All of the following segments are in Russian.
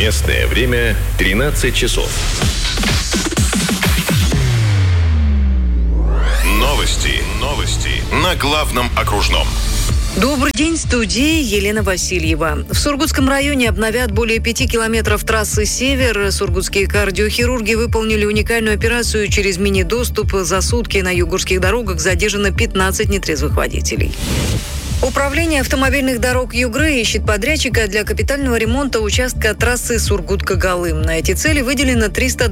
Местное время 13 часов. Новости на главном окружном. Добрый день, в студии Елена Васильева. В Сургутском районе обновят более 5 километров трассы «Север». Сургутские кардиохирурги выполнили уникальную операцию. Через мини-доступ за сутки на югорских дорогах задержано 15 нетрезвых водителей. Управление автомобильных дорог Югры ищет подрядчика для капитального ремонта участка трассы Сургут-Когалым. На эти цели выделено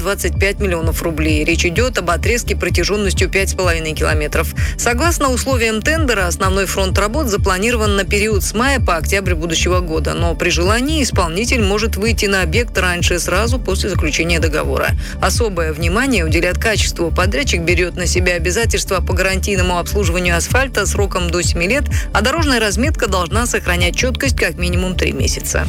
325 миллионов рублей. Речь идет об отрезке протяженностью 5,5 километров. Согласно условиям тендера, основной фронт работ запланирован на период с мая по октябрь будущего года. Но при желании исполнитель может выйти на объект раньше, сразу после заключения договора. Особое внимание уделят качеству. Подрядчик берет на себя обязательства по гарантийному обслуживанию асфальта сроком до 7 лет, а дорожная разметка должна сохранять четкость как минимум 3 месяца.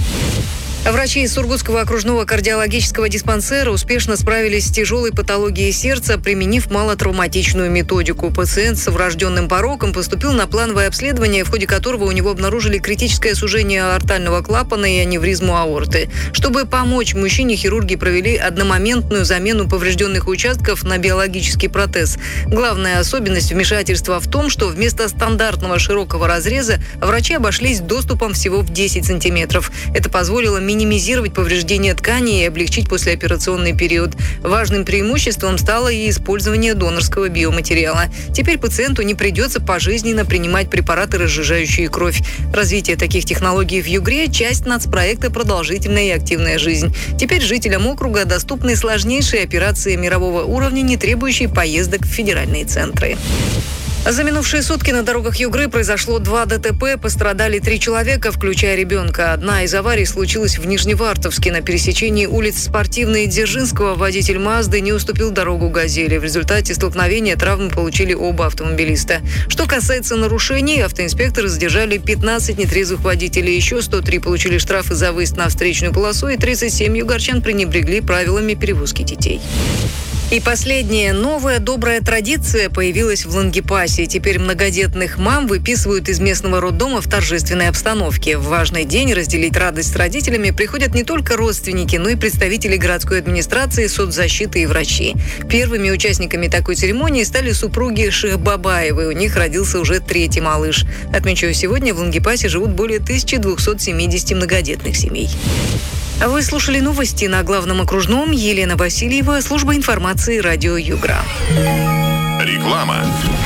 Врачи из Сургутского окружного кардиологического диспансера успешно справились с тяжелой патологией сердца, применив малотравматичную методику. Пациент с врожденным пороком поступил на плановое обследование, в ходе которого у него обнаружили критическое сужение аортального клапана и аневризму аорты. Чтобы помочь мужчине, хирурги провели одномоментную замену поврежденных участков на биологический протез. Главная особенность вмешательства в том, что вместо стандартного широкого разреза врачи обошлись доступом всего в 10 сантиметров. Это позволило минимизировать повреждения тканей и облегчить послеоперационный период. Важным преимуществом стало и использование донорского биоматериала. Теперь пациенту не придется пожизненно принимать препараты, разжижающие кровь. Развитие таких технологий в Югре – часть нацпроекта «Продолжительная и активная жизнь». Теперь жителям округа доступны сложнейшие операции мирового уровня, не требующие поездок в федеральные центры. За минувшие сутки на дорогах Югры произошло 2 ДТП, пострадали 3 человека, включая ребенка. Одна из аварий случилась в Нижневартовске. На пересечении улиц Спортивной и Дзержинского водитель «Мазды» не уступил дорогу «Газели». В результате столкновения травмы получили оба автомобилиста. Что касается нарушений, автоинспекторы задержали 15 нетрезвых водителей. Еще 103 получили штрафы за выезд на встречную полосу, и 37 югорчан пренебрегли правилами перевозки детей. И последнее. Новая добрая традиция появилась в Лангепасе. Теперь многодетных мам выписывают из местного роддома в торжественной обстановке. В важный день разделить радость с родителями приходят не только родственники, но и представители городской администрации, соцзащиты и врачи. Первыми участниками такой церемонии стали супруги Шихбабаевы. У них родился уже 3-й малыш. Отмечу, сегодня в Лангепасе живут более 1270 многодетных семей. Вы слушали новости на главном окружном. Елена Васильева, служба информации радио Югра. Реклама.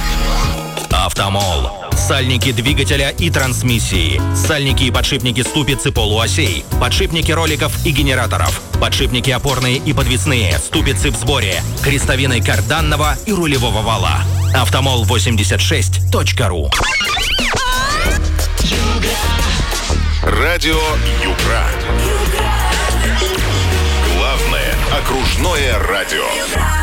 Автомол. Сальники двигателя и трансмиссии. Сальники и подшипники ступиц и полуосей. Подшипники роликов и генераторов. Подшипники опорные и подвесные. Ступицы в сборе. Крестовины карданного и рулевого вала. Автомол86.ру. Радио Югра. Главное окружное радио.